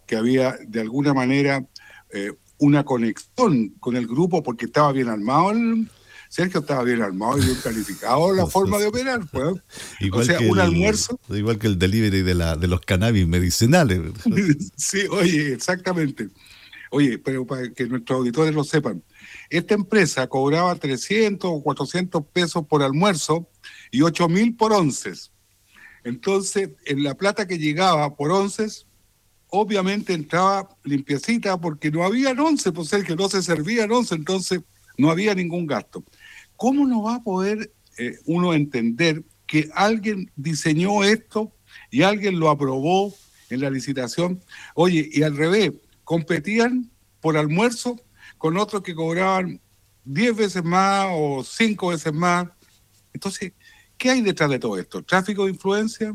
que había de alguna manera una conexión con el grupo porque estaba bien armado Sergio estaba bien armado y bien calificado la forma de operar, pues. O sea, un almuerzo. Igual que el delivery de los cannabis medicinales. Sí, oye, exactamente. Oye, pero para que nuestros auditores lo sepan, esta empresa cobraba 300 o 400 pesos por almuerzo y 8.000 por onces. Entonces, en la plata que llegaba por onces, obviamente entraba limpiecita porque no había once, pues el que no se servía once, entonces no había ningún gasto. ¿Cómo no va a poder uno entender que alguien diseñó esto y alguien lo aprobó en la licitación? Oye, y al revés, competían por almuerzo con otros que cobraban 10 veces más o 5 veces más. Entonces, ¿qué hay detrás de todo esto? ¿Tráfico de influencia?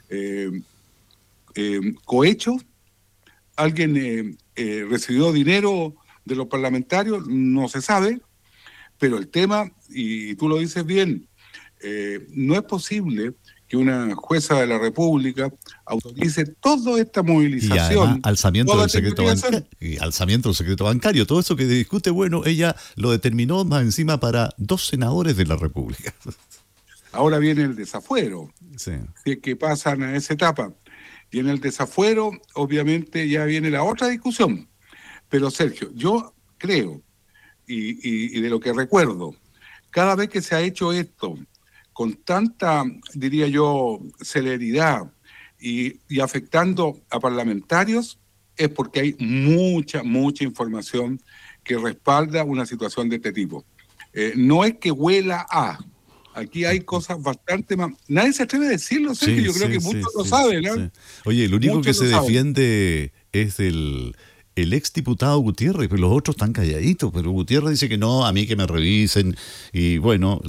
¿Cohecho? ¿Alguien recibió dinero de los parlamentarios? No se sabe, pero el tema, y tú lo dices bien, no es posible que una jueza de la República autorice toda esta movilización. Y además, alzamiento del secreto bancario. Todo eso que discute, bueno, ella lo determinó más encima para 2 senadores de la República. Ahora viene el desafuero, sí. Que pasan a esa etapa. Y en el desafuero, obviamente, ya viene la otra discusión. Pero, Sergio, yo creo, y de lo que recuerdo, cada vez que se ha hecho esto con tanta, diría yo, celeridad y afectando a parlamentarios, es porque hay mucha información que respalda una situación de este tipo. No es que huela a... Aquí hay cosas bastante más... Nadie se atreve a decirlo, Sergio. Yo creo que muchos lo saben, ¿no? Sí. Oye, el único muchos que se defiende es el exdiputado Gutiérrez, pero los otros están calladitos. Pero Gutiérrez dice que no, a mí que me revisen. Y bueno,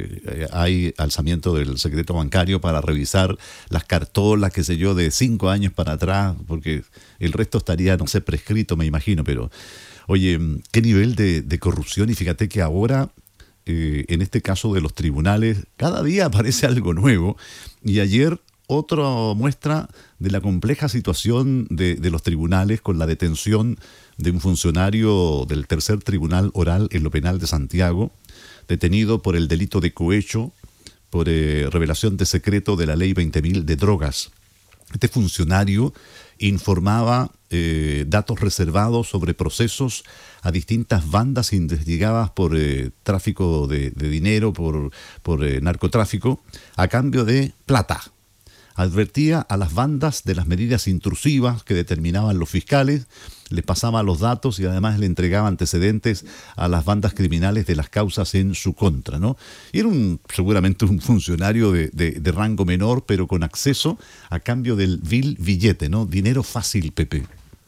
hay alzamiento del secreto bancario para revisar las cartolas, qué sé yo, de 5 años para atrás, porque el resto estaría, no sé, prescrito, me imagino. Pero, oye, qué nivel de corrupción. Y fíjate que ahora... en este caso de los tribunales, cada día aparece algo nuevo, y ayer otra muestra de la compleja situación de los tribunales con la detención de un funcionario del tercer tribunal oral en lo penal de Santiago, detenido por el delito de cohecho, por revelación de secreto de la ley 20.000 de drogas. Este funcionario informaba datos reservados sobre procesos a distintas bandas investigadas por tráfico de dinero, por narcotráfico, a cambio de plata. Advertía a las bandas de las medidas intrusivas que determinaban los fiscales, les pasaba los datos y además le entregaba antecedentes a las bandas criminales de las causas en su contra, ¿no? Y era seguramente un funcionario de rango menor, pero con acceso a cambio del vil billete, ¿no? Dinero fácil, Pepe.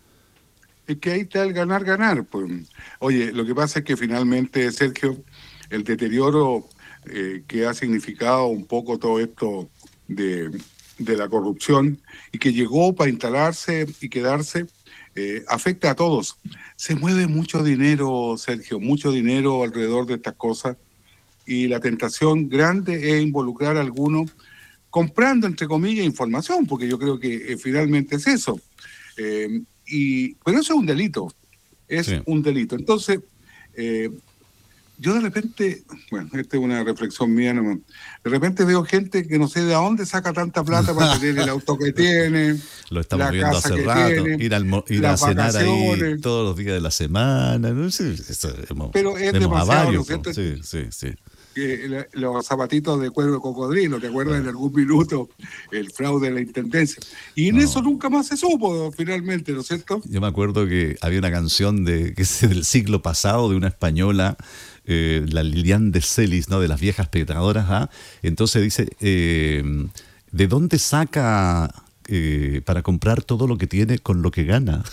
Es que ahí está el ganar, pues. Oye, lo que pasa es que finalmente, Sergio, el deterioro que ha significado un poco todo esto de la corrupción y que llegó para instalarse y quedarse, afecta a todos. Se mueve mucho dinero, Sergio, mucho dinero alrededor de estas cosas, y la tentación grande es involucrar a algunos comprando, entre comillas, información, porque yo creo que finalmente es eso. Pero eso es un delito, un delito. Entonces, yo de repente, bueno, esta es una reflexión mía nomás, de repente veo gente que no sé de dónde saca tanta plata para tener el auto que tiene, lo estamos viendo hace rato, ir a cenar ahí todos los días de la semana, no sé, pero es demasiado, varios, ¿no es cierto? Sí. Los zapatitos de cuero de cocodrilo, ¿te acuerdas en algún minuto el fraude de la intendencia? Y en eso nunca más se supo finalmente, ¿no es cierto? Yo me acuerdo que había una canción que es del siglo pasado, de una española, la Lilian de Celis, ¿no? De las viejas pegadoras, ¿ah? Entonces dice, ¿de dónde saca para comprar todo lo que tiene con lo que gana?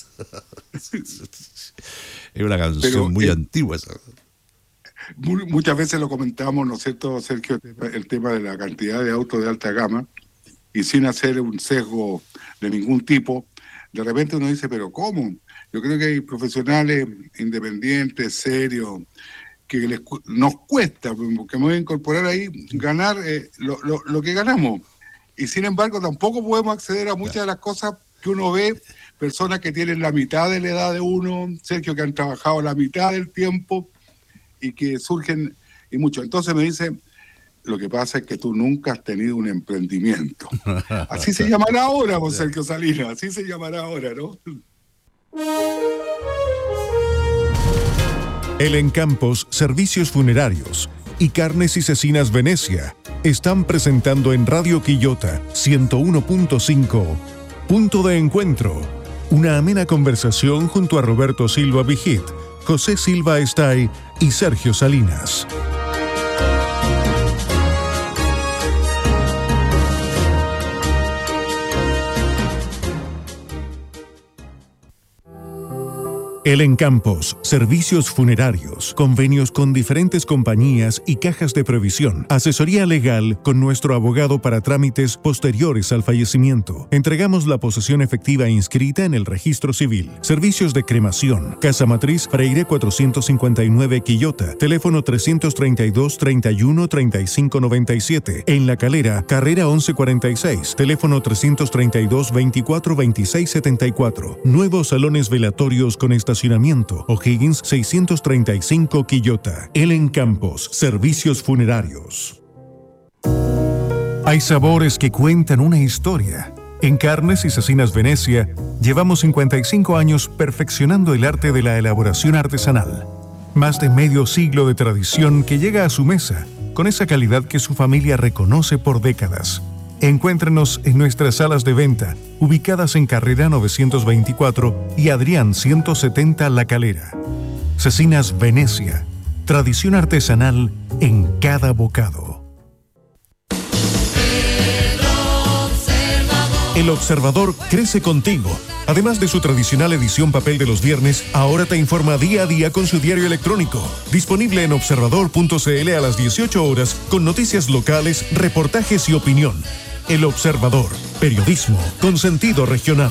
Es una canción muy antigua esa. Muchas veces lo comentamos, ¿no es cierto, Sergio? El tema de la cantidad de autos de alta gama, y sin hacer un sesgo de ningún tipo, de repente uno dice, ¿pero cómo? Yo creo que hay profesionales independientes, serios, que nos cuesta, porque me voy a incorporar ahí, ganar lo que ganamos. Y sin embargo, tampoco podemos acceder a muchas de las cosas que uno ve personas que tienen la mitad de la edad de uno, Sergio, que han trabajado la mitad del tiempo y que surgen y mucho. Entonces me dice, lo que pasa es que tú nunca has tenido un emprendimiento. Así se llamará ahora, vos, Sergio Salinas, así se llamará ahora, ¿no? El Encampos Servicios Funerarios y Carnes y Cecinas Venecia están presentando en Radio Quillota 101.5 Punto de Encuentro, una amena conversación junto a Roberto Silva Vigit, José Silva Estay y Sergio Salinas. El Encampos, servicios funerarios, convenios con diferentes compañías y cajas de previsión, asesoría legal con nuestro abogado para trámites posteriores al fallecimiento. Entregamos la posesión efectiva inscrita en el registro civil. Servicios de cremación. Casa Matriz Freire 459 Quillota. Teléfono 332 31 35 97. En La Calera, carrera 1146. Teléfono 332 24 26 74. Nuevos salones velatorios con estacionamiento. O'Higgins 635 Quillota. El Encampos, servicios funerarios. Hay sabores que cuentan una historia. En Carnes y Cecinas Venecia llevamos 55 años perfeccionando el arte de la elaboración artesanal. Más de medio siglo de tradición que llega a su mesa con esa calidad que su familia reconoce por décadas. Encuéntrenos en nuestras salas de venta, ubicadas en Carrera 924 y Adrián 170 La Calera. Cecinas Venecia, tradición artesanal en cada bocado. El Observador crece contigo. Además de su tradicional edición papel de los viernes, ahora te informa día a día con su diario electrónico. Disponible en observador.cl a las 18 horas con noticias locales, reportajes y opinión. El Observador, periodismo con sentido regional.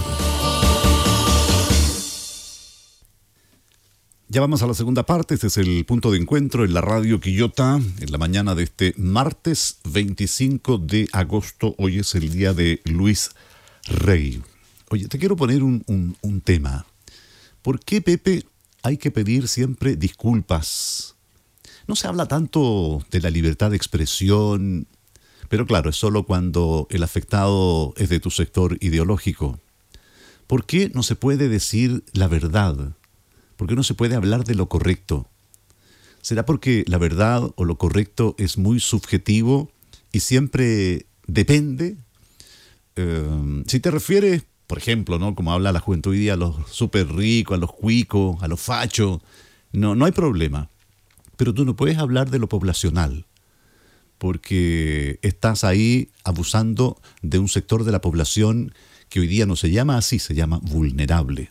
Ya vamos a la segunda parte. Este es el punto de encuentro en la Radio Quillota en la mañana de este martes 25 de agosto. Hoy es el día de Luis Rey. Oye, te quiero poner un tema. ¿Por qué, Pepe, hay que pedir siempre disculpas? No se habla tanto de la libertad de expresión, pero claro, es solo cuando el afectado es de tu sector ideológico. ¿Por qué no se puede decir la verdad? ¿Por qué no se puede hablar de lo correcto? ¿Será porque la verdad o lo correcto es muy subjetivo y siempre depende? Si te refieres, por ejemplo, ¿no?, como habla la juventud hoy día, a los súper ricos, a los cuicos, a los fachos, no hay problema. Pero tú no puedes hablar de lo poblacional, porque estás ahí abusando de un sector de la población que hoy día no se llama así, se llama vulnerable.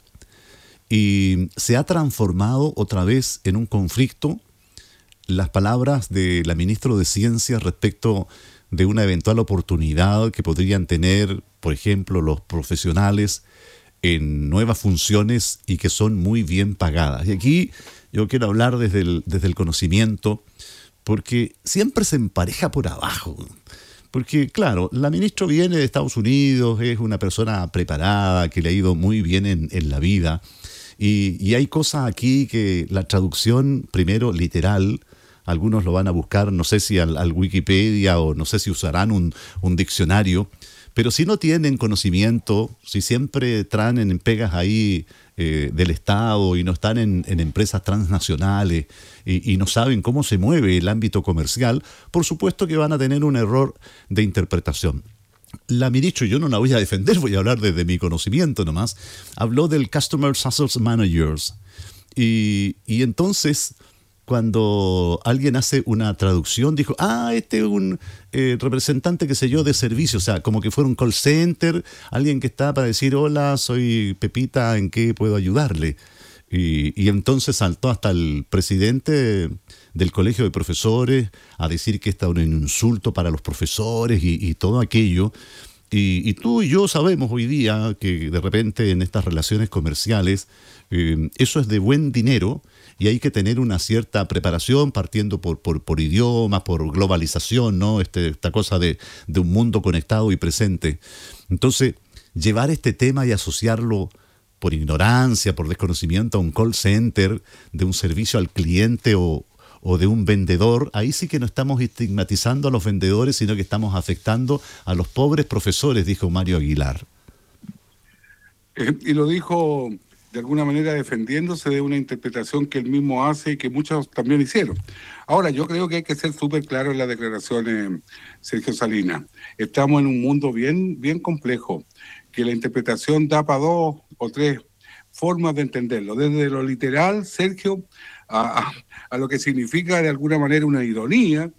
Y se ha transformado otra vez en un conflicto las palabras de la ministra de Ciencia respecto de una eventual oportunidad que podrían tener, por ejemplo, los profesionales en nuevas funciones y que son muy bien pagadas. Y aquí yo quiero hablar desde el conocimiento, porque siempre se empareja por abajo. Porque, claro, la ministra viene de Estados Unidos, es una persona preparada, que le ha ido muy bien en la vida. Y hay cosas aquí que la traducción, primero, literal, algunos lo van a buscar, no sé si al Wikipedia o no sé si usarán un diccionario, pero si no tienen conocimiento, si siempre traen en pegas ahí del Estado y no están en empresas transnacionales y no saben cómo se mueve el ámbito comercial, por supuesto que van a tener un error de interpretación. La ministra, yo no la voy a defender, voy a hablar desde mi conocimiento nomás, habló del Customer Success Managers y entonces cuando alguien hace una traducción, dijo, este es un representante, qué sé yo, de servicio, o sea, como que fuera un call center, alguien que está para decir, hola, soy Pepita, ¿en qué puedo ayudarle? Y entonces saltó hasta el presidente del colegio de profesores a decir que esto era un insulto para los profesores y todo aquello. Y tú y yo sabemos hoy día que de repente en estas relaciones comerciales eso es de buen dinero y hay que tener una cierta preparación partiendo por idiomas, por globalización, ¿no? Esta cosa de un mundo conectado y presente. Entonces, llevar este tema y asociarlo por ignorancia, por desconocimiento a un call center, de un servicio al cliente o de un vendedor, ahí sí que no estamos estigmatizando a los vendedores, sino que estamos afectando a los pobres profesores, dijo Mario Aguilar. Y lo dijo de alguna manera defendiéndose de una interpretación que él mismo hace y que muchos también hicieron. Ahora, yo creo que hay que ser súper claro en las declaraciones, Sergio Salinas. Estamos en un mundo bien, bien complejo, que la interpretación da para 2 o 3 formas de entenderlo, desde lo literal, Sergio, a lo que significa de alguna manera una ironía,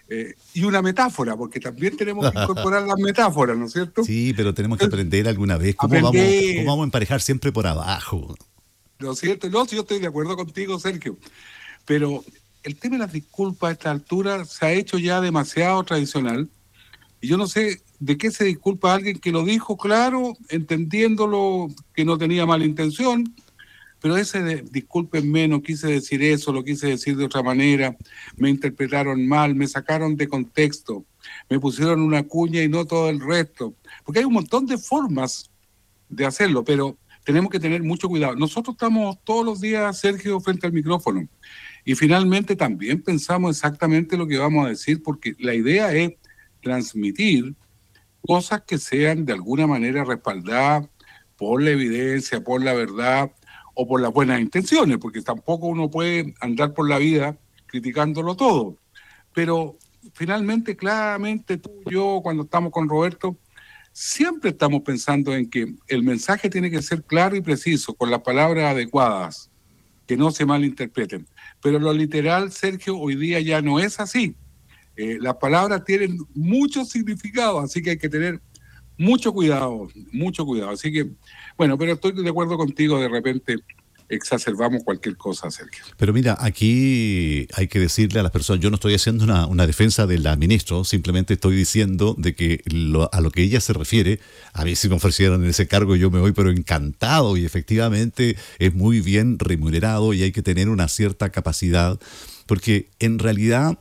y una metáfora, porque también tenemos que incorporar las metáforas, ¿no es cierto? Sí, pero tenemos que aprender alguna vez. ¿Cómo vamos a emparejar siempre por abajo? ¿No es cierto? No, sí, yo estoy de acuerdo contigo, Sergio. Pero el tema de las disculpas a esta altura se ha hecho ya demasiado tradicional. Y yo no sé de qué se disculpa alguien que lo dijo claro, entendiéndolo, que no tenía mala intención, pero ese de discúlpenme, no quise decir eso, lo quise decir de otra manera, me interpretaron mal, me sacaron de contexto, me pusieron una cuña y no todo el resto. Porque hay un montón de formas de hacerlo, pero tenemos que tener mucho cuidado. Nosotros estamos todos los días, Sergio, frente al micrófono, y finalmente también pensamos exactamente lo que vamos a decir, porque la idea es transmitir cosas que sean de alguna manera respaldadas por la evidencia, por la verdad o por las buenas intenciones, porque tampoco uno puede andar por la vida criticándolo todo. Pero finalmente, claramente, tú y yo, cuando estamos con Roberto, siempre estamos pensando en que el mensaje tiene que ser claro y preciso, con las palabras adecuadas, que no se malinterpreten. Pero lo literal, Sergio, hoy día ya no es así. Las palabras tienen mucho significado, así que hay que tener mucho cuidado, mucho cuidado. Así que, bueno, pero estoy de acuerdo contigo, de repente exacerbamos cualquier cosa, Sergio. Pero mira, aquí hay que decirle a las personas, yo no estoy haciendo una defensa de la ministra, simplemente estoy diciendo de que a lo que ella se refiere, a mí si me ofrecieran ese cargo yo me voy pero encantado, y efectivamente es muy bien remunerado y hay que tener una cierta capacidad, porque en realidad,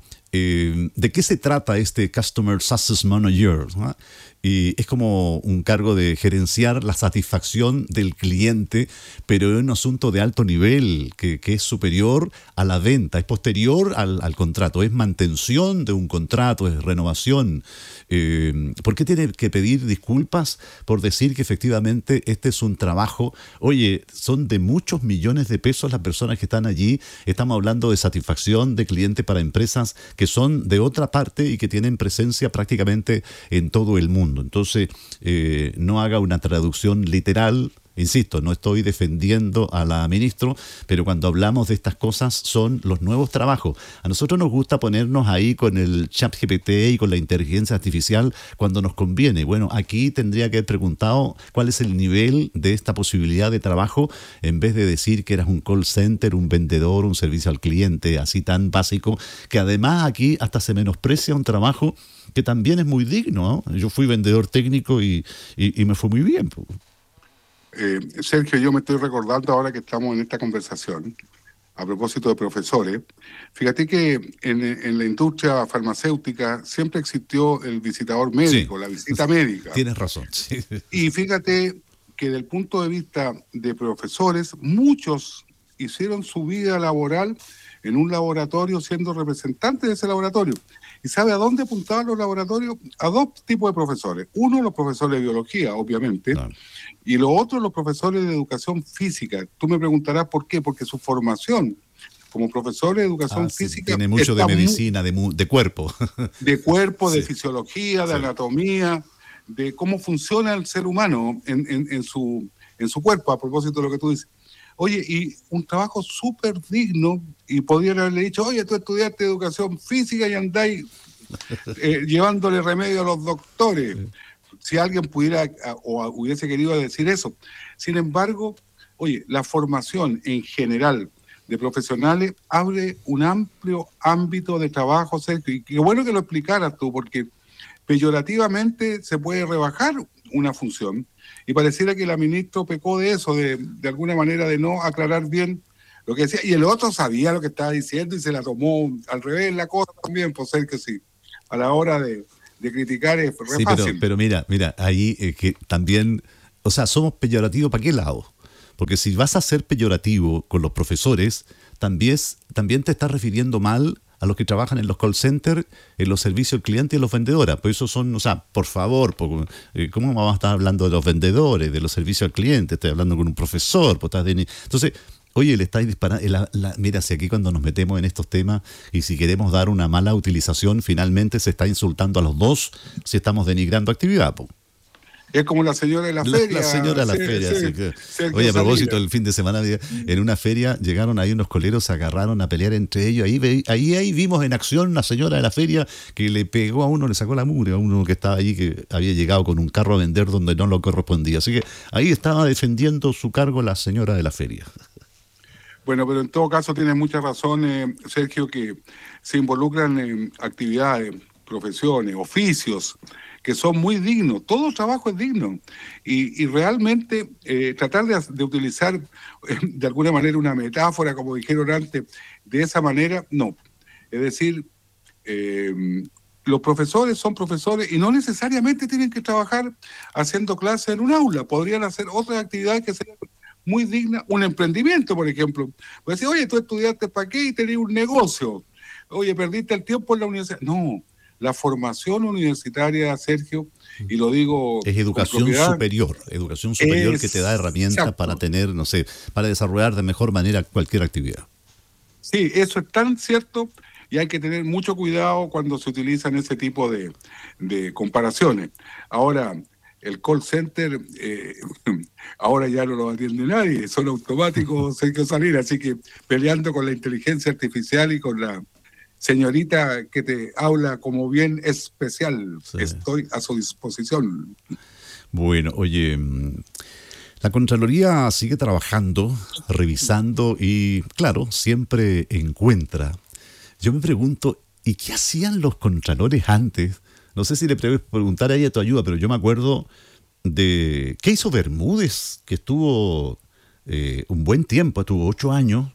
¿de qué se trata este Customer Success Manager? ¿No? Y es como un cargo de gerenciar la satisfacción del cliente, pero es un asunto de alto nivel, que es superior a la venta, es posterior al contrato, es mantención de un contrato, es renovación. ¿Por qué tiene que pedir disculpas por decir que efectivamente este es un trabajo? Oye, son de muchos millones de pesos las personas que están allí, estamos hablando de satisfacción de cliente para empresas que son de otra parte y que tienen presencia prácticamente en todo el mundo. Entonces, no haga una traducción literal. Insisto, no estoy defendiendo a la ministra, pero cuando hablamos de estas cosas son los nuevos trabajos. A nosotros nos gusta ponernos ahí con el ChatGPT y con la inteligencia artificial cuando nos conviene. Bueno, aquí tendría que haber preguntado cuál es el nivel de esta posibilidad de trabajo, en vez de decir que eras un call center, un vendedor, un servicio al cliente, así tan básico, que además aquí hasta se menosprecia un trabajo que también es muy digno, ¿no? Yo fui vendedor técnico y me fue muy bien. Sergio, yo me estoy recordando ahora que estamos en esta conversación, a propósito de profesores. Fíjate que en la industria farmacéutica siempre existió el visitador médico, sí, la visita médica. Tienes razón. Sí. Y fíjate que desde el punto de vista de profesores, muchos hicieron su vida laboral en un laboratorio siendo representantes de ese laboratorio. ¿Y sabe a dónde apuntaban los laboratorios? A 2 tipos de profesores. Uno, los profesores de biología, obviamente, claro, y lo otro, los profesores de educación física. Tú me preguntarás por qué, porque su formación como profesor de educación física... Tiene mucho de medicina, de cuerpo. De cuerpo, de sí, fisiología, de anatomía, de cómo funciona el ser humano en su cuerpo, a propósito de lo que tú dices. Oye, y un trabajo súper digno, y podrían haberle dicho, oye, tú estudiaste educación física y andáis llevándole remedio a los doctores. Si alguien pudiera o hubiese querido decir eso. Sin embargo, oye, la formación en general de profesionales abre un amplio ámbito de trabajo, Sergio, y qué bueno que lo explicaras tú, porque peyorativamente se puede rebajar una función, y pareciera que la ministra pecó de eso, de alguna manera de no aclarar bien lo que decía, y el otro sabía lo que estaba diciendo y se la tomó al revés la cosa también, por ser que sí, a la hora de criticar es re sí, fácil. Pero mira, ahí que también o sea, somos peyorativos ¿para qué lado? Porque si vas a ser peyorativo con los profesores, también te estás refiriendo mal a los que trabajan en los call centers, en los servicios al cliente y en los vendedores. Pues esos son, o sea, por favor, ¿cómo vamos a estar hablando de los vendedores, de los servicios al cliente? Estoy hablando con un profesor. Entonces, oye, le estáis disparando. Mira, si aquí cuando nos metemos en estos temas y si queremos dar una mala utilización, finalmente se está insultando a los dos si estamos denigrando actividad, po. Es como la señora de la feria. La señora de la feria. Sí, que... Oye, a propósito, el fin de semana en una feria llegaron ahí unos coleros, se agarraron a pelear entre ellos. Ahí vimos en acción una señora de la feria que le pegó a uno, le sacó la mugre a uno que estaba allí, que había llegado con un carro a vender donde no lo correspondía. Así que ahí estaba defendiendo su cargo la señora de la feria. Bueno, pero en todo caso tienes mucha razón, Sergio, que se involucran en actividades, profesiones, oficios, que son muy dignos. Todo trabajo es digno. Y realmente tratar de utilizar de alguna manera una metáfora, como dijeron antes, de esa manera, no. Es decir, los profesores son profesores y no necesariamente tienen que trabajar haciendo clases en un aula. Podrían hacer otras actividades que sean muy dignas. Un emprendimiento, por ejemplo. Puede decir, oye, tú estudiaste para qué y tenías un negocio. Oye, perdiste el tiempo en la universidad. No. La formación universitaria, Sergio, y lo digo... Es educación superior que te da herramientas para tener, no sé, para desarrollar de mejor manera cualquier actividad. Sí, eso es tan cierto y hay que tener mucho cuidado cuando se utilizan ese tipo de comparaciones. Ahora, el call center, ahora ya no lo atiende nadie, son automáticos, Sergio Salinas, así que peleando con la inteligencia artificial y con la... señorita que te habla como bien especial, sí. Estoy a su disposición. Bueno, oye, la Contraloría sigue trabajando, revisando y, claro, siempre encuentra. Yo me pregunto, ¿y qué hacían los contralores antes? No sé si le preguntar a ella tu ayuda, pero yo me acuerdo de... ¿Qué hizo Bermúdez? Que estuvo un buen tiempo, estuvo 8 años.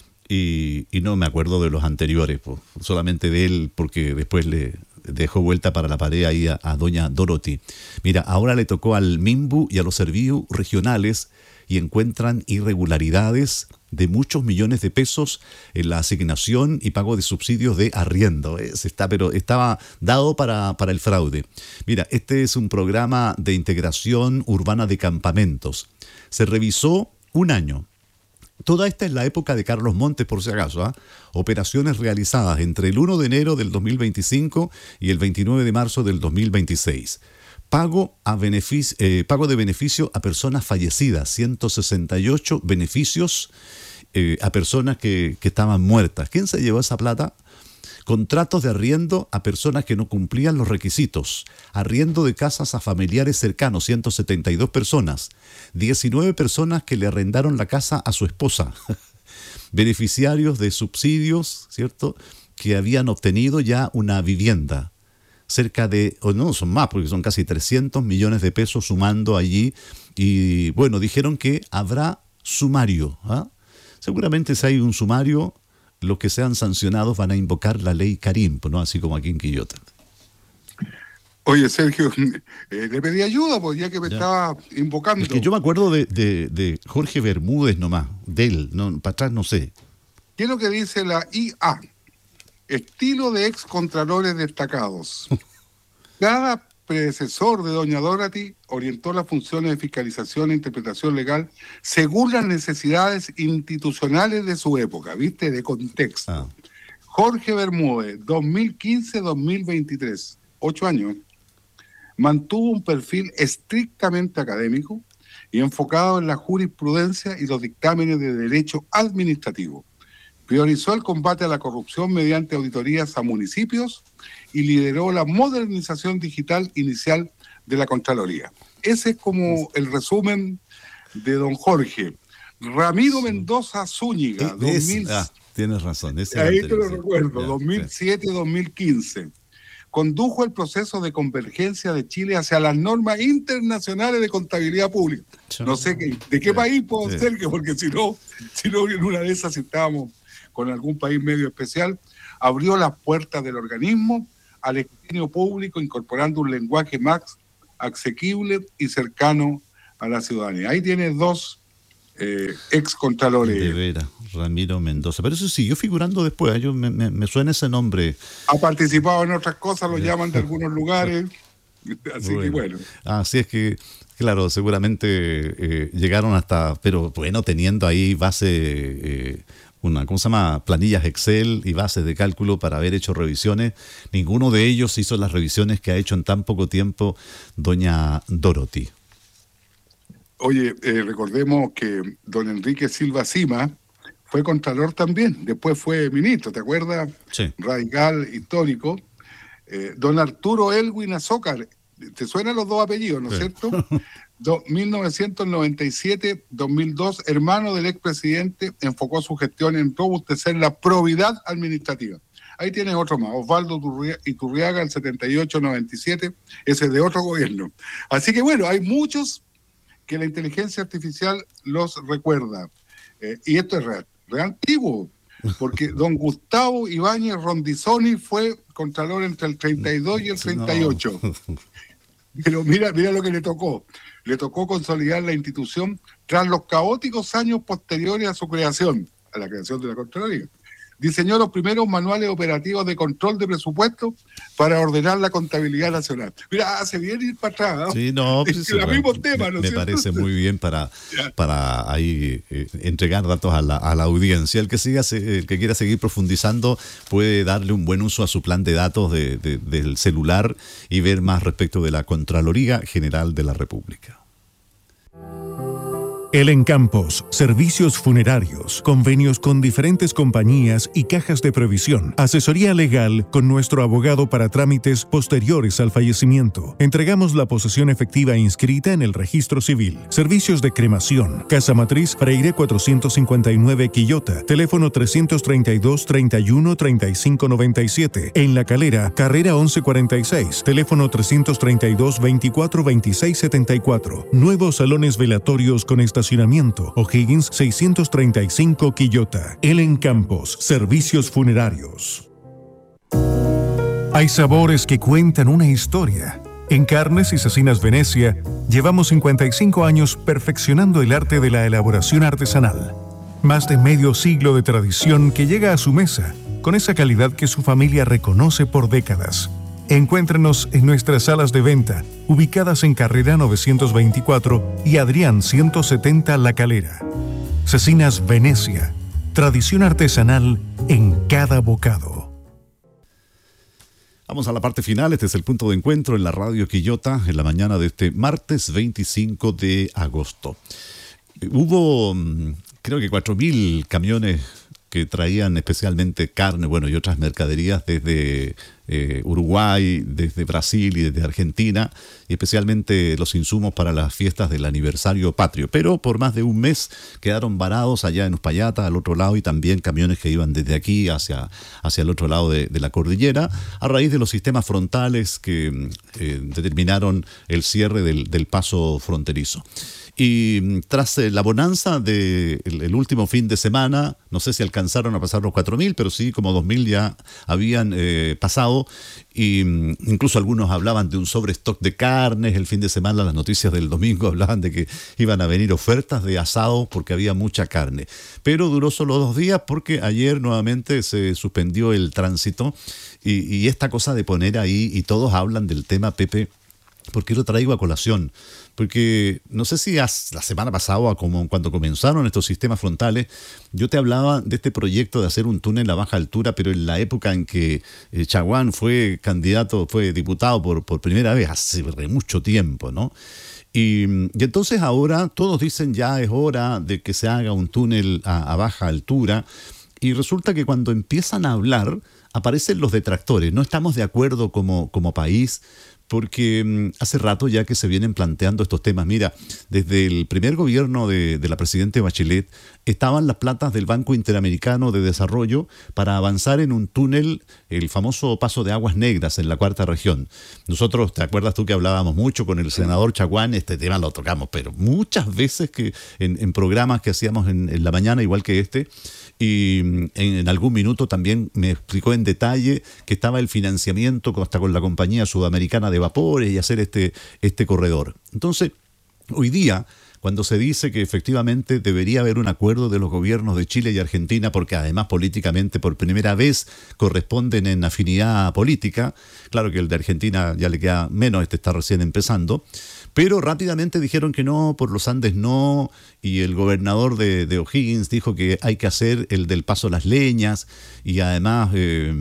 Y no me acuerdo de los anteriores, pues, solamente de él, porque después le dejó vuelta para la pared ahí a doña Dorothy. Mira, ahora le tocó al MIMBU y a los servicios regionales y encuentran irregularidades de muchos millones de pesos en la asignación y pago de subsidios de arriendo. Pero estaba dado para el fraude. Mira, este es un programa de integración urbana de campamentos. Se revisó un año. Toda esta es la época de Carlos Montes, por si acaso, ¿eh? Operaciones realizadas entre el 1 de enero del 2025 y el 29 de marzo del 2026. Pago de beneficio a personas fallecidas, 168 beneficios a personas que estaban muertas. ¿Quién se llevó esa plata? Contratos de arriendo a personas que no cumplían los requisitos. Arriendo de casas a familiares cercanos, 172 personas. 19 personas que le arrendaron la casa a su esposa. Beneficiarios de subsidios, ¿cierto?, que habían obtenido ya una vivienda. Cerca de, o no, son más, porque son casi 300 millones de pesos sumando allí. Y bueno, dijeron que habrá sumario. ¿Ah? Seguramente si hay un sumario, los que sean sancionados van a invocar la ley Karim, ¿no? Así como aquí en Quillota. Oye, Sergio, le pedí ayuda, pues ya que me estaba invocando. Es que yo me acuerdo de Jorge Bermúdez nomás, de él, no, para atrás no sé. ¿Qué es lo que dice la IA? Estilo de excontralores destacados. Cada predecesor de doña Dorothy orientó las funciones de fiscalización e interpretación legal según las necesidades institucionales de su época, ¿viste? De contexto. Ah. Jorge Bermúdez, 2015-2023, 8 años, mantuvo un perfil estrictamente académico y enfocado en la jurisprudencia y los dictámenes de derecho administrativo. Priorizó el combate a la corrupción mediante auditorías a municipios y lideró la modernización digital inicial de la Contraloría. Ese es como el resumen de don Jorge. Ramiro Mendoza Zúñiga, tienes razón. Ahí te lo recuerdo, 2007-2015. Condujo el proceso de convergencia de Chile hacia las normas internacionales de contabilidad pública. No sé de qué país puedo ser, porque si no en una de esas, si estábamos con algún país medio especial, abrió las puertas del organismo al escrutinio público, incorporando un lenguaje más asequible y cercano a la ciudadanía. Ahí tiene dos ex contralores. De veras, Ramiro Mendoza. Pero eso siguió figurando después. Me suena ese nombre. Ha participado en otras cosas, lo llaman de algunos lugares. Así que bueno. Así es que, claro, seguramente llegaron hasta, pero bueno, teniendo ahí base, ¿cómo se llama? Planillas Excel y bases de cálculo para haber hecho revisiones. Ninguno de ellos hizo las revisiones que ha hecho en tan poco tiempo doña Dorothy. Oye, recordemos que don Enrique Silva Sima fue contralor también, después fue ministro, ¿te acuerdas? Sí. Radical, histórico. Don Arturo Elwin Azócar, ¿te suenan los dos apellidos, no es cierto? 1997-2002, hermano del expresidente, enfocó su gestión en robustecer la probidad administrativa. Ahí tienes otro más, Osvaldo Iturriaga, el 78-97, ese es de otro gobierno. Así que bueno, hay muchos que la inteligencia artificial los recuerda. Y esto es real antiguo, porque don Gustavo Ibáñez Rondizoni fue contralor entre el 32 y el 38. No. Pero mira lo que le tocó. Le tocó consolidar la institución tras los caóticos años posteriores a su creación, a la creación de la Contraloría. Diseñó los primeros manuales operativos de control de presupuesto para ordenar la contabilidad nacional. Mira, hace bien ir para atrás, ¿no? Sí, no, pues el mismo tema, ¿no? Me parece muy bien para ahí entregar datos a la audiencia. El que quiera seguir profundizando puede darle un buen uso a su plan de datos del celular y ver más respecto de la Contraloría General de la República. Elen Campos, servicios funerarios, convenios con diferentes compañías y cajas de previsión, asesoría legal con nuestro abogado para trámites posteriores al fallecimiento. Entregamos la posesión efectiva inscrita en el registro civil. Servicios de cremación, Casa Matriz Freire 459 Quillota, teléfono 332-31-3597. En La Calera, carrera 1146, teléfono 332-24-2674. Nuevos salones velatorios con estacionamiento, O'Higgins 635 Quillota. Elen Campos, servicios funerarios. Hay sabores que cuentan una historia. En Carnes y Cecinas Venecia, llevamos 55 años perfeccionando el arte de la elaboración artesanal. Más de medio siglo de tradición que llega a su mesa, con esa calidad que su familia reconoce por décadas. Encuéntrenos en nuestras salas de venta, ubicadas en Carrera 924 y Adrián 170 La Calera. Cecinas Venecia, tradición artesanal en cada bocado. Vamos a la parte final. Este es el punto de encuentro en la Radio Quillota en la mañana de este martes 25 de agosto. Hubo, creo que 4.000 camiones que traían especialmente carne, y otras mercaderías desde Uruguay, desde Brasil y desde Argentina, y especialmente los insumos para las fiestas del aniversario patrio. Pero por más de un mes quedaron varados allá en Uspallata, al otro lado, y también camiones que iban desde aquí hacia el otro lado de la cordillera, a raíz de los sistemas frontales que determinaron el cierre del paso fronterizo. Y tras la bonanza del último fin de semana, no sé si alcanzaron a pasar los 4.000, pero sí como 2.000 ya habían pasado, y incluso algunos hablaban de un sobrestock de carnes. El fin de semana, las noticias del domingo hablaban de que iban a venir ofertas de asado porque había mucha carne. Pero duró solo 2 días porque ayer nuevamente se suspendió el tránsito, y esta cosa de poner ahí, y todos hablan del tema, Pepe, porque lo traigo a colación. Porque no sé si la semana pasada, como cuando comenzaron estos sistemas frontales, yo te hablaba de este proyecto de hacer un túnel a baja altura, pero en la época en que Chaguán fue diputado por primera vez, hace mucho tiempo, ¿no? Y entonces ahora todos dicen ya es hora de que se haga un túnel a baja altura, y resulta que cuando empiezan a hablar aparecen los detractores. No estamos de acuerdo como país, porque hace rato ya que se vienen planteando estos temas. Mira, desde el primer gobierno de la presidenta Bachelet estaban las platas del Banco Interamericano de Desarrollo para avanzar en un túnel, el famoso Paso de Aguas Negras en la Cuarta Región. Nosotros, ¿te acuerdas tú que hablábamos mucho con el senador Chaguán? Este tema lo tocamos, pero muchas veces que en programas que hacíamos en la mañana, igual que este, y en algún minuto también me explicó en detalle que estaba el financiamiento hasta con la compañía sudamericana de vapores y hacer este corredor. Entonces, Hoy día, cuando se dice que efectivamente debería haber un acuerdo de los gobiernos de Chile y Argentina, porque además políticamente por primera vez corresponden en afinidad política, claro que el de Argentina ya le queda menos, este está recién empezando, pero rápidamente dijeron que no, por los Andes no, y el gobernador de O'Higgins dijo que hay que hacer el del Paso Las Leñas, y además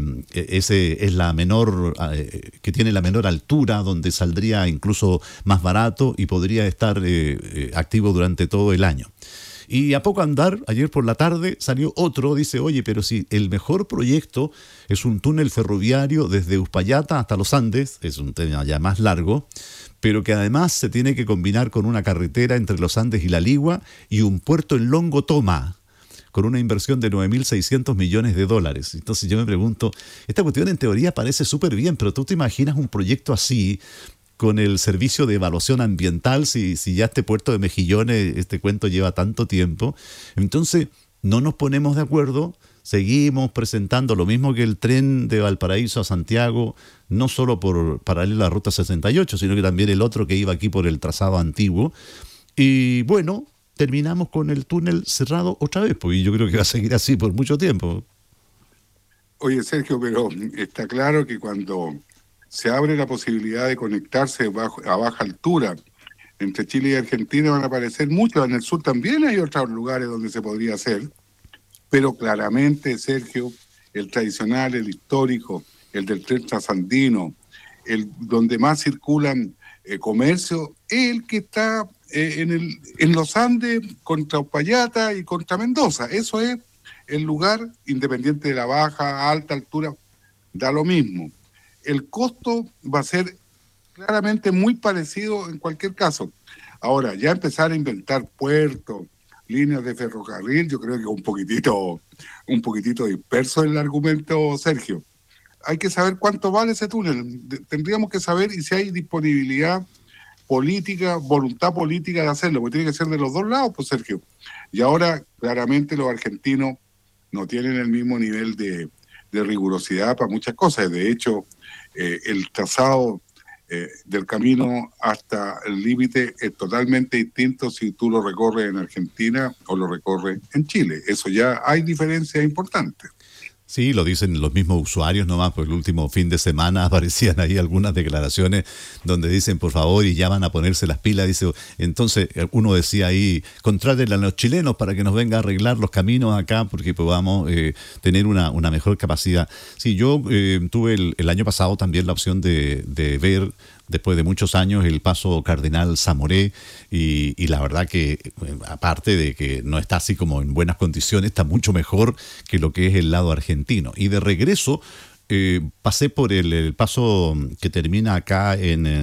ese es la menor, que tiene la menor altura, donde saldría incluso más barato y podría estar activo durante todo el año. Y a poco andar, ayer por la tarde salió otro, dice, oye, pero si el mejor proyecto es un túnel ferroviario desde Uspallata hasta los Andes, es un tema ya más largo, pero que además se tiene que combinar con una carretera entre los Andes y la Ligua y un puerto en Longo Toma, con una inversión de $9.600 millones. Entonces yo me pregunto, esta cuestión en teoría parece súper bien, pero ¿tú te imaginas un proyecto así con el servicio de evaluación ambiental si ya este puerto de Mejillones, este cuento lleva tanto tiempo? Entonces no nos ponemos de acuerdo, seguimos presentando lo mismo que el tren de Valparaíso a Santiago, no solo por paralela a la Ruta 68, sino que también el otro que iba aquí por el trazado antiguo. Y bueno, terminamos con el túnel cerrado otra vez, pues, y yo creo que va a seguir así por mucho tiempo. Oye, Sergio, pero está claro que cuando se abre la posibilidad de conectarse a baja altura entre Chile y Argentina van a aparecer muchos. En el sur también hay otros lugares donde se podría hacer, pero claramente, Sergio, el tradicional, el histórico, el del tren trasandino, el donde más circulan comercio, es el que está en los Andes contra Uspallata y contra Mendoza. Eso es el lugar, independiente de la baja, alta altura, da lo mismo. El costo va a ser claramente muy parecido en cualquier caso. Ahora, ya empezar a inventar puertos, líneas de ferrocarril, yo creo que un poquitito disperso el argumento, Sergio. Hay que saber cuánto vale ese túnel. Tendríamos que saber y si hay disponibilidad política, voluntad política de hacerlo, porque tiene que ser de los dos lados, pues, Sergio. Y ahora, claramente, los argentinos no tienen el mismo nivel de rigurosidad para muchas cosas. De hecho, el trazado del camino hasta el límite es totalmente distinto si tú lo recorres en Argentina o lo recorres en Chile. Eso ya hay diferencias importantes. Sí, lo dicen los mismos usuarios nomás, pues el último fin de semana aparecían ahí algunas declaraciones donde dicen, por favor, y ya van a ponerse las pilas. Dice, entonces uno decía ahí, contrátenle a los chilenos para que nos venga a arreglar los caminos acá porque podamos tener una mejor capacidad. Sí, yo tuve el año pasado también la opción de ver, después de muchos años, el paso Cardenal Zamoré, y la verdad que, aparte de que no está así como en buenas condiciones, está mucho mejor que lo que es el lado argentino. Y de regreso, pasé por el paso que termina acá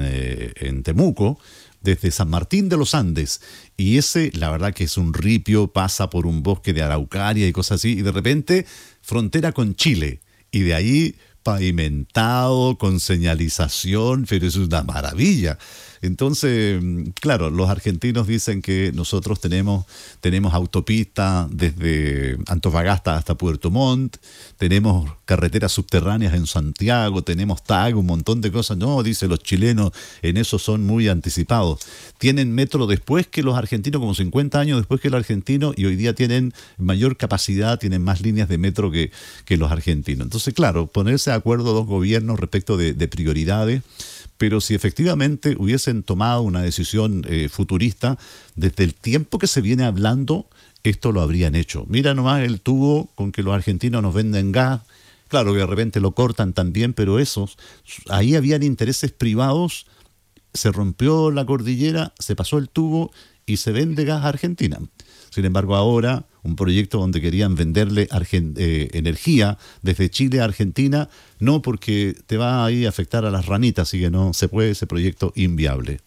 en Temuco, desde San Martín de los Andes, y ese, la verdad que es un ripio, pasa por un bosque de araucaria y cosas así, y de repente, frontera con Chile, y de ahí pavimentado, con señalización, pero es una maravilla. Entonces, claro, los argentinos dicen que nosotros tenemos autopista desde Antofagasta hasta Puerto Montt, tenemos carreteras subterráneas en Santiago, tenemos TAG, un montón de cosas. No, dicen los chilenos, en eso son muy anticipados. Tienen metro después que los argentinos, como 50 años después que los argentinos, y hoy día tienen mayor capacidad, tienen más líneas de metro que los argentinos. Entonces, claro, ponerse de acuerdo dos gobiernos respecto de prioridades. Pero si efectivamente hubiesen tomado una decisión futurista, desde el tiempo que se viene hablando, esto lo habrían hecho. Mira nomás el tubo con que los argentinos nos venden gas. Claro que de repente lo cortan también, pero ahí habían intereses privados, se rompió la cordillera, se pasó el tubo y se vende gas a Argentina. Sin embargo, ahora un proyecto donde querían venderle energía desde Chile a Argentina, no, porque te va ahí a afectar a las ranitas, así que no se puede, ese proyecto inviable.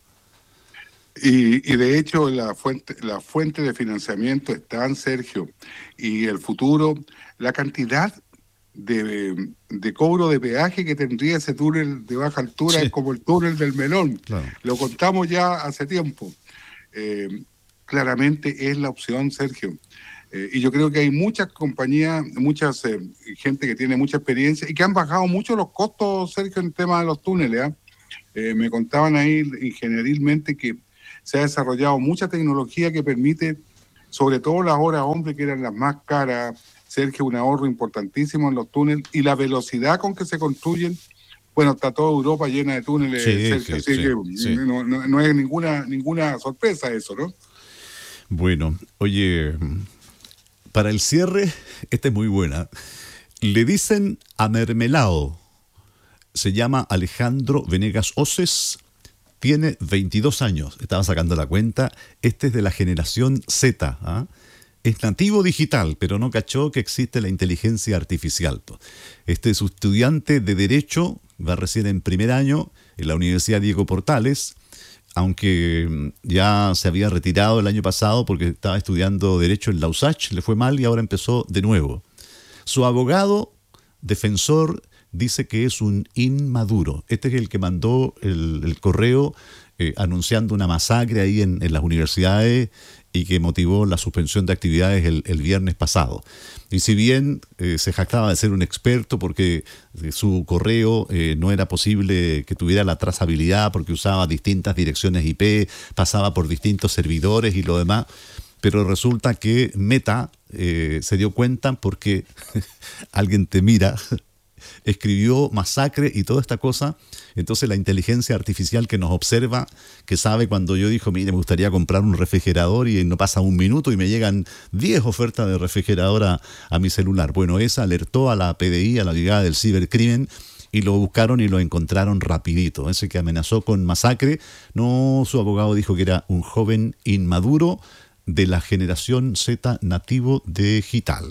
Y de hecho la fuente de financiamiento está en Sergio, y el futuro, la cantidad de cobro de peaje que tendría ese túnel de baja altura, sí, es como el túnel del Melón. Claro. Lo contamos ya hace tiempo. Claramente es la opción, Sergio. Y yo creo que hay muchas compañías, gente que tiene mucha experiencia y que han bajado mucho los costos, Sergio, en el tema de los túneles. Me contaban ahí ingenierilmente que se ha desarrollado mucha tecnología que permite, sobre todo las horas hombre, que eran las más caras, Sergio, un ahorro importantísimo en los túneles y la velocidad con que se construyen. Bueno, está toda Europa llena de túneles, Sí, Sergio, sí, así sí, que sí. no es ninguna sorpresa eso, ¿no? Bueno, oye, para el cierre, esta es muy buena. Le dicen a Mermelao. Se llama Alejandro Venegas Oces, tiene 22 años, estaba sacando la cuenta, este es de la generación Z, ¿ah? Es nativo digital, pero no cachó que existe la inteligencia artificial. Este es un estudiante de Derecho, va recién en primer año en la Universidad Diego Portales, aunque ya se había retirado el año pasado porque estaba estudiando Derecho en la USACH, le fue mal y ahora empezó de nuevo. Su abogado, defensor, dice que es un inmaduro. Este es el que mandó el correo anunciando una masacre ahí en las universidades y que motivó la suspensión de actividades el viernes pasado. Y si bien se jactaba de ser un experto porque su correo no era posible que tuviera la trazabilidad porque usaba distintas direcciones IP, pasaba por distintos servidores y lo demás, pero resulta que Meta se dio cuenta porque alguien te mira, escribió masacre y toda esta cosa. Entonces la inteligencia artificial que nos observa, que sabe cuando yo digo, mire, me gustaría comprar un refrigerador y no pasa un minuto y me llegan 10 ofertas de refrigerador a mi celular. Bueno, esa alertó a la PDI, a la Brigada del Cibercrimen, y lo buscaron y lo encontraron rapidito. Ese que amenazó con masacre, no, su abogado dijo que era un joven inmaduro de la generación Z nativo digital.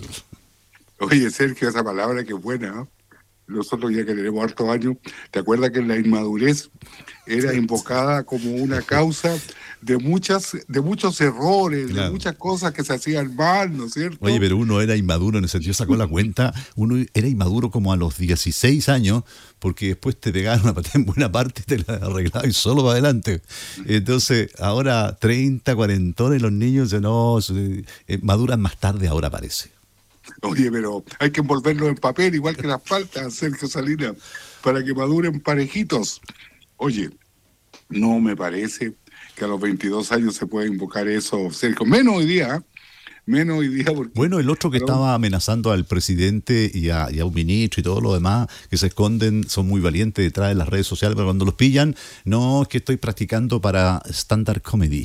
Oye, Sergio, esa palabra que es buena, ¿no? Nosotros ya que tenemos hartos años, ¿te acuerdas que la inmadurez era invocada como una causa de muchos errores, Claro. de muchas cosas que se hacían mal, ¿no es cierto? Oye, pero uno era inmaduro en el sentido, sacó la cuenta, uno era inmaduro como a los 16 años, porque después te pegaban una patada en buena parte y te la arreglabas y solo para adelante. Entonces, ahora 30, 40 los niños no, maduran más tarde, ahora parece. Oye, pero hay que envolverlo en papel, igual que las paltas, Sergio Salinas, para que maduren parejitos. Oye, no me parece que a los 22 años se pueda invocar eso, Sergio. Menos hoy día, ¿eh? Menos hoy día porque... Bueno, el otro que estaba amenazando al presidente y a un ministro y todo lo demás, que se esconden, son muy valientes detrás de las redes sociales, pero cuando los pillan, no, es que estoy practicando para stand-up comedy.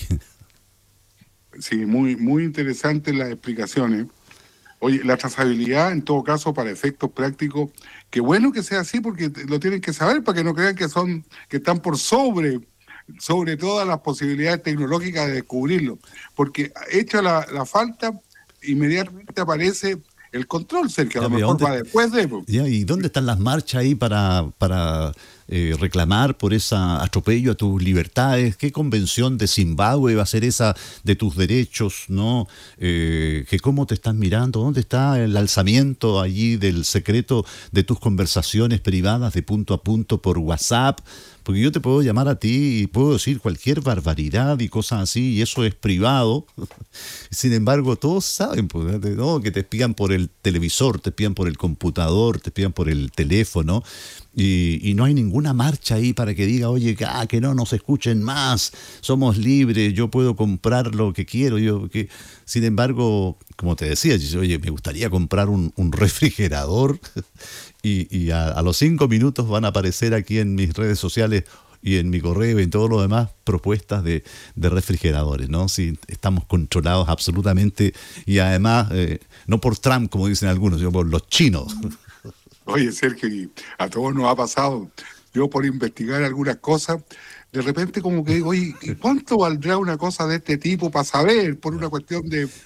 Sí, muy interesantes las explicaciones. Oye, la trazabilidad, en todo caso, para efectos prácticos, qué bueno que sea así porque lo tienen que saber para que no crean que están por sobre todas las posibilidades tecnológicas de descubrirlo. Porque hecha la falta, inmediatamente aparece el control, Sergio, a lo mejor va después de... Ya, ¿y dónde están las marchas ahí para reclamar por ese atropello a tus libertades? ¿Qué convención de Zimbabue va a ser esa de tus derechos? ¿No? Que cómo te están mirando, ¿dónde está el alzamiento allí del secreto de tus conversaciones privadas de punto a punto por WhatsApp? Porque yo te puedo llamar a ti y puedo decir cualquier barbaridad y cosas así, y eso es privado. Sin embargo, todos saben, pues, ¿no? Que te espían por el televisor, te espían por el computador, te espían por el teléfono, y no hay ninguna marcha ahí para que diga, oye, que no nos escuchen más, somos libres, yo puedo comprar lo que quiero. Sin embargo, como te decía, yo, oye, me gustaría comprar un refrigerador. Y a los 5 minutos van a aparecer aquí en mis redes sociales y en mi correo y en todo lo demás propuestas de refrigeradores, ¿no? Sí, estamos controlados absolutamente y además no por Trump, como dicen algunos, sino por los chinos. Oye, Sergio, y a todos nos ha pasado. Yo por investigar algunas cosas, de repente como que digo, oye, ¿y cuánto valdrá una cosa de este tipo para saber? Por una cuestión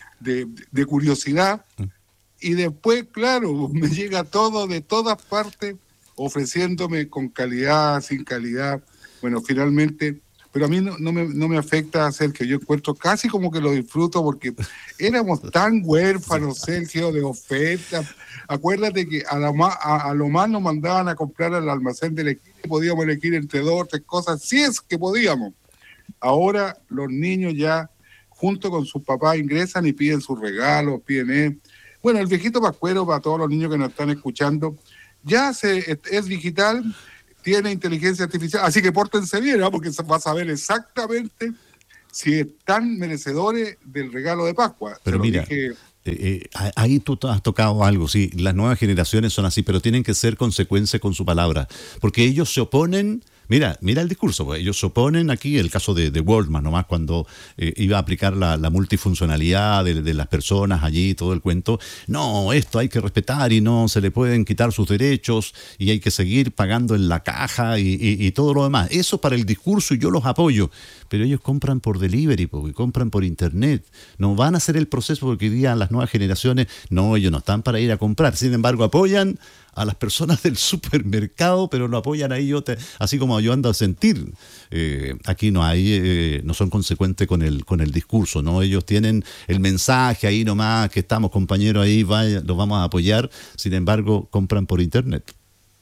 de curiosidad. Y después, claro, me llega todo de todas partes, ofreciéndome con calidad, sin calidad. Bueno, finalmente, pero a mí no me afecta, Sergio. Yo encuentro casi como que lo disfruto porque éramos tan huérfanos, Sergio, de ofertas. Acuérdate que a lo más nos mandaban a comprar al almacén del equipo y podíamos elegir entre 2 o 3 cosas, si es que podíamos. Ahora los niños ya, junto con sus papás, ingresan y piden sus regalos, piden... Bueno, el viejito pascuero, para todos los niños que nos están escuchando, ya es digital, tiene inteligencia artificial, así que pórtense bien, ¿no? Porque va a saber exactamente si están merecedores del regalo de Pascua. Pero mira, ahí tú has tocado algo, sí, las nuevas generaciones son así, pero tienen que ser consecuencia con su palabra, porque ellos se oponen. Mira el discurso, pues ellos se oponen aquí, el caso de Walmart, nomás cuando iba a aplicar la multifuncionalidad de las personas allí, todo el cuento. No, esto hay que respetar y no se le pueden quitar sus derechos y hay que seguir pagando en la caja y todo lo demás. Eso para el discurso y yo los apoyo, pero ellos compran por delivery, porque compran por internet. No van a hacer el proceso porque hoy día las nuevas generaciones, no, ellos no están para ir a comprar. Sin embargo, apoyan a las personas del supermercado, pero lo apoyan ahí, así como yo ando a sentir. Aquí no hay, no son consecuentes con el discurso, ¿no? Ellos tienen el mensaje ahí nomás, que estamos compañeros ahí, vaya, los vamos a apoyar, sin embargo, compran por internet.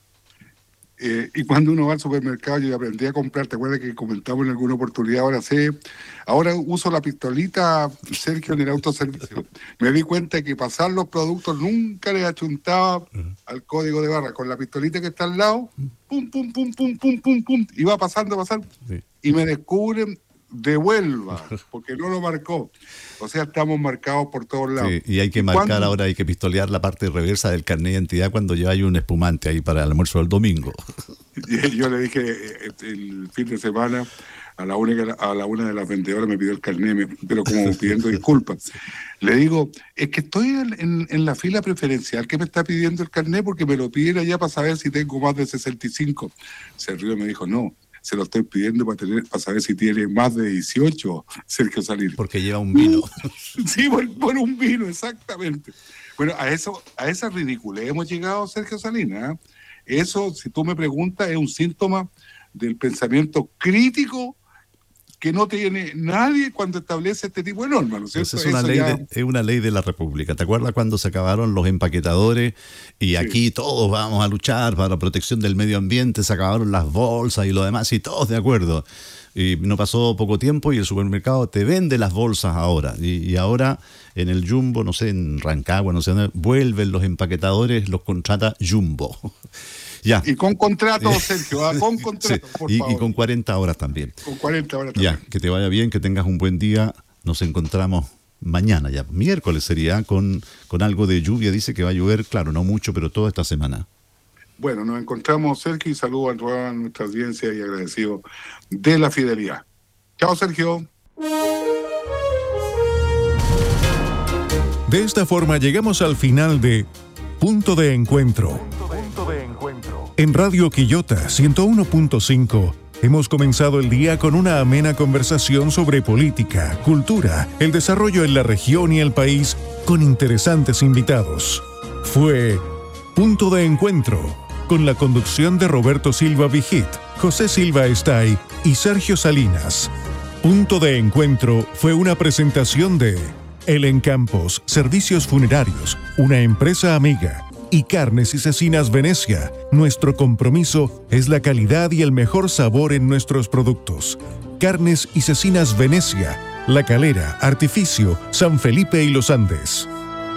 Y cuando uno va al supermercado, yo aprendí a comprar, ¿te acuerdas que comentamos en alguna oportunidad? Ahora uso la pistolita, Sergio, en el autoservicio. Me di cuenta que pasar los productos nunca les achuntaba al código de barra. Con la pistolita que está al lado, pum, pum, pum, pum, pum, pum, pum, y va pasando, sí. Y me descubren, devuelva, porque no lo marcó. O sea, estamos marcados por todos lados. Sí, y hay que marcar ahora, hay que pistolear la parte reversa del carnet de identidad cuando ya hay un espumante ahí para el almuerzo del domingo. Yo le dije el fin de semana a la una de las vendedoras me pidió el carnet, pero como pidiendo disculpas. Le digo, es que estoy en la fila preferencial que me está pidiendo el carnet porque me lo piden allá para saber si tengo más de 65. Se rió y me dijo, no, se lo estoy pidiendo para saber si tiene más de 18, Sergio Salinas. Porque lleva un vino. Sí, por un vino, exactamente. Bueno, a esa ridiculez hemos llegado, Sergio Salinas, ¿eh? Eso, si tú me preguntas, es un síntoma del pensamiento crítico que no tiene nadie cuando establece este tipo de normas, ¿no es cierto? Es una ley de la República. ¿Te acuerdas cuando se acabaron los empaquetadores y aquí todos vamos a luchar para la protección del medio ambiente, se acabaron las bolsas y lo demás, y todos de acuerdo? Y no pasó poco tiempo y el supermercado te vende las bolsas ahora. Y ahora en el Jumbo, no sé, en Rancagua, no sé dónde, vuelven los empaquetadores, los contrata Jumbo. Ya. Y con contrato, Sergio, con contrato, por favor. Y con 40 horas también. Con 40 horas también. Ya, que te vaya bien, que tengas un buen día. Nos encontramos mañana ya. Miércoles sería con algo de lluvia. Dice que va a llover, claro, no mucho, pero toda esta semana. Bueno, nos encontramos, Sergio, y saludo a toda nuestra audiencia y agradecido de la fidelidad. Chao, Sergio. De esta forma llegamos al final de Punto de Encuentro. En Radio Quillota 101.5 hemos comenzado el día con una amena conversación sobre política, cultura, el desarrollo en la región y el país con interesantes invitados. Fue Punto de Encuentro, con la conducción de Roberto Silva Vigit, José Silva Estay y Sergio Salinas. Punto de Encuentro fue una presentación de El Encampos, Servicios Funerarios, una empresa amiga, y Carnes y Cecinas Venecia. Nuestro compromiso es la calidad y el mejor sabor en nuestros productos. Carnes y Cecinas Venecia, La Calera, Artificio, San Felipe y Los Andes.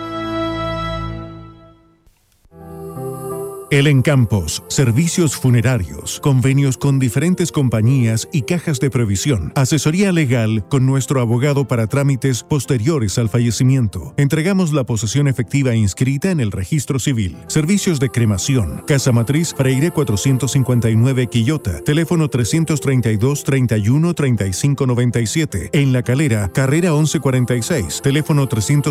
El Encampos, Servicios Funerarios, convenios con diferentes compañías y cajas de previsión, asesoría legal con nuestro abogado para trámites posteriores al fallecimiento. Entregamos la posesión efectiva inscrita en el registro civil. Servicios de cremación, Casa Matriz Freire 459 Quillota, teléfono 332-31-3597. En La Calera, carrera 1146, teléfono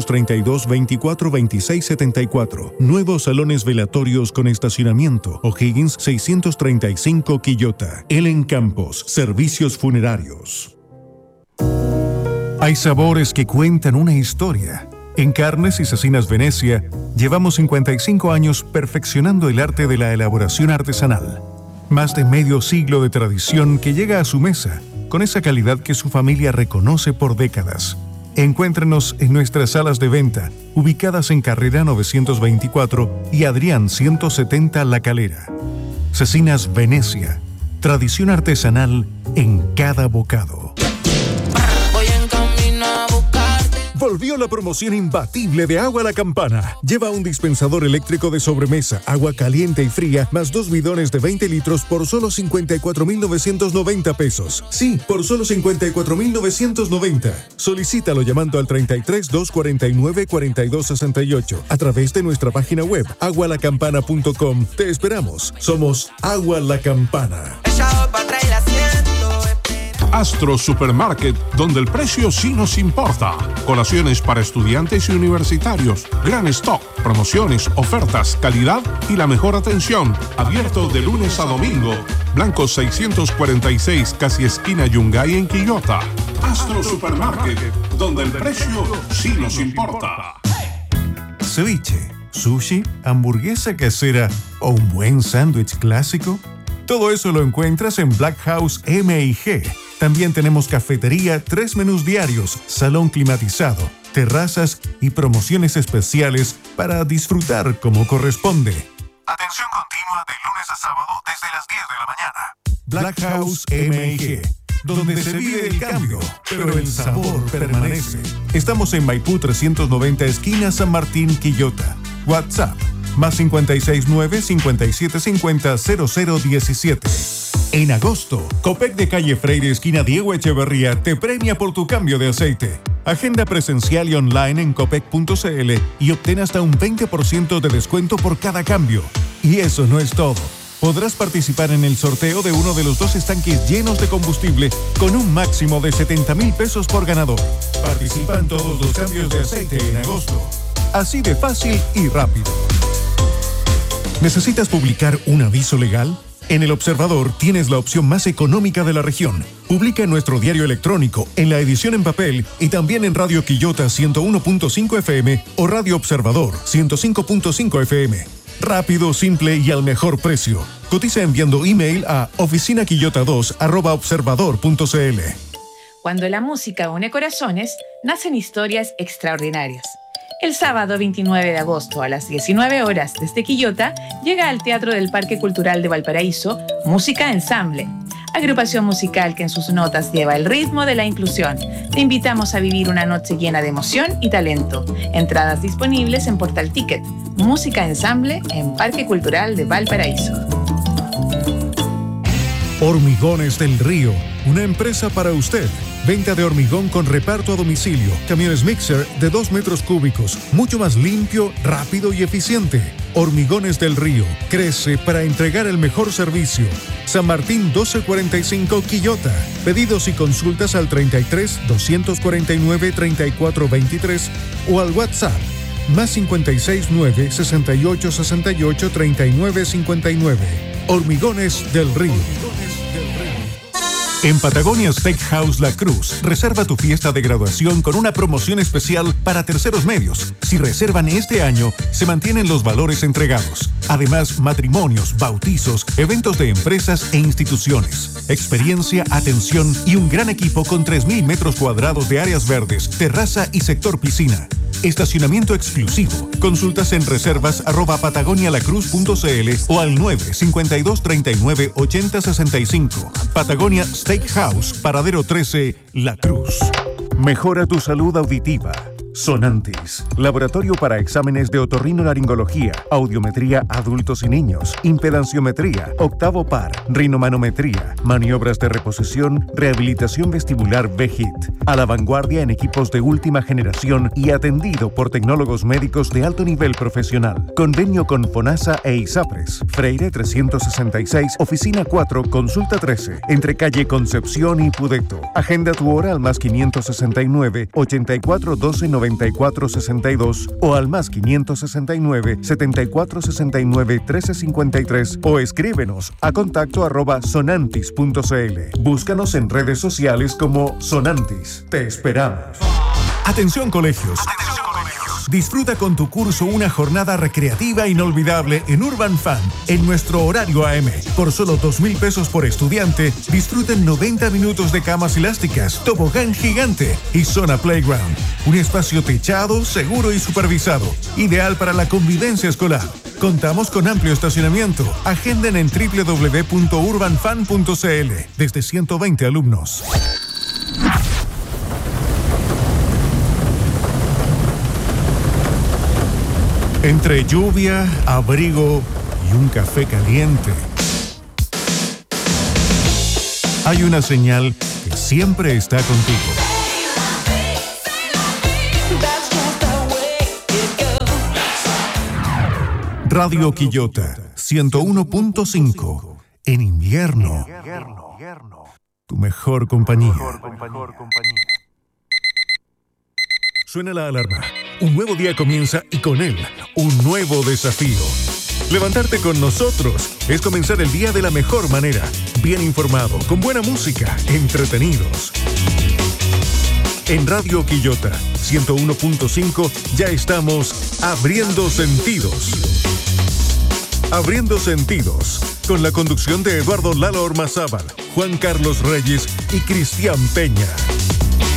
332-24-2674. Nuevos salones velatorios con estacionamiento, O'Higgins 635 Quillota. El Encampos, Servicios Funerarios. Hay sabores que cuentan una historia. En Carnes y Cecinas Venecia llevamos 55 años perfeccionando el arte de la elaboración artesanal. Más de medio siglo de tradición que llega a su mesa con esa calidad que su familia reconoce por décadas. Encuéntrenos en nuestras salas de venta, ubicadas en Carrera 924 y Adrián 170 La Calera. Cecinas Venecia, tradición artesanal en cada bocado. Voy en camino a buscarte. Volvió la promoción imbatible de Agua La Campana. Lleva un dispensador eléctrico de sobremesa, agua caliente y fría, más 2 bidones de 20 litros por solo 54,990 pesos. Sí, por solo 54,990. Solicítalo llamando al 33 249 4268 a través de nuestra página web agualacampana.com. Te esperamos. Somos Agua La Campana. Astro Supermarket, donde el precio sí nos importa. Colaciones para estudiantes y universitarios, gran stock, promociones, ofertas, calidad y la mejor atención. Abierto de lunes a domingo. Blanco 646, casi esquina Yungay en Quillota. Astro Supermarket, donde el precio sí nos importa. Ceviche, sushi, hamburguesa casera o un buen sándwich clásico. Todo eso lo encuentras en Black House M&G. También tenemos cafetería, 3 menús diarios, salón climatizado, terrazas y promociones especiales para disfrutar como corresponde. Atención continua de lunes a sábado desde las 10 de la mañana. Black House M&G, donde se vive el cambio, pero el sabor permanece. Estamos en Maipú 390, esquina San Martín, Quillota. WhatsApp, más 569-5750-0017. En agosto, Copec de calle Freire, esquina Diego Echeverría, te premia por tu cambio de aceite. Agenda presencial y online en copec.cl y obtén hasta un 20% de descuento por cada cambio. Y eso no es todo. Podrás participar en el sorteo de uno de los 2 estanques llenos de combustible con un máximo de 70,000 pesos por ganador. Participan todos los cambios de aceite en agosto. Así de fácil y rápido. ¿Necesitas publicar un aviso legal? En El Observador tienes la opción más económica de la región. Publica en nuestro diario electrónico, en la edición en papel y también en Radio Quillota 101.5 FM o Radio Observador 105.5 FM. Rápido, simple y al mejor precio. Cotiza enviando email a oficinaquillota2@observador.cl. Cuando la música une corazones, nacen historias extraordinarias. El sábado 29 de agosto a las 19 horas desde Quillota llega al Teatro del Parque Cultural de Valparaíso Música Ensamble, agrupación musical que en sus notas lleva el ritmo de la inclusión. Te invitamos a vivir una noche llena de emoción y talento. Entradas disponibles en Portal Ticket. Música Ensamble en Parque Cultural de Valparaíso. Hormigones del Río, una empresa para usted. Venta de hormigón con reparto a domicilio. Camiones mixer de 2 metros cúbicos. Mucho más limpio, rápido y eficiente. Hormigones del Río. Crece para entregar el mejor servicio. San Martín 1245 Quillota. Pedidos y consultas al 33 249 3423 o al WhatsApp más 569 68 68 39 59. Hormigones del Río. En Patagonia Steakhouse La Cruz, reserva tu fiesta de graduación con una promoción especial para terceros medios. Si reservan este año, se mantienen los valores entregados. Además, matrimonios, bautizos, eventos de empresas e instituciones. Experiencia, atención y un gran equipo con 3,000 metros cuadrados de áreas verdes, terraza y sector piscina. Estacionamiento exclusivo. Consultas en reservas@patagonialacruz.cl o al 952 39 80 65. Patagonia Steakhouse, Paradero 13, La Cruz. Mejora tu salud auditiva. Sonantis, laboratorio para exámenes de otorrinolaringología, audiometría adultos y niños, impedanciometría, octavo par, rinomanometría, maniobras de reposición, rehabilitación vestibular VHIT, a la vanguardia en equipos de última generación y atendido por tecnólogos médicos de alto nivel profesional. Convenio con FONASA e ISAPRES, Freire 366, oficina 4, consulta 13, entre calle Concepción y Pudeto. Agenda tu hora al más 569 84 12 9462 o al más 569 7469 1353 o escríbenos a contacto@sonantis.cl. Búscanos en redes sociales como Sonantis. Te esperamos. Atención colegios. Disfruta con tu curso una jornada recreativa inolvidable en Urban Fun, en nuestro horario AM. Por solo 2,000 pesos por estudiante, disfruten 90 minutos de camas elásticas, tobogán gigante y zona playground. Un espacio techado, seguro y supervisado, ideal para la convivencia escolar. Contamos con amplio estacionamiento. Agenden en www.urbanfun.cl. Desde 120 alumnos. Entre lluvia, abrigo y un café caliente, hay una señal que siempre está contigo. Radio Quillota 101.5. En invierno, tu mejor compañía. Suena la alarma. Un nuevo día comienza y con él, un nuevo desafío. Levantarte con nosotros es comenzar el día de la mejor manera, bien informado, con buena música, entretenidos. En Radio Quillota 101.5 ya estamos abriendo sentidos. Abriendo sentidos, con la conducción de Eduardo Lalo Ormazábal, Juan Carlos Reyes y Cristian Peña.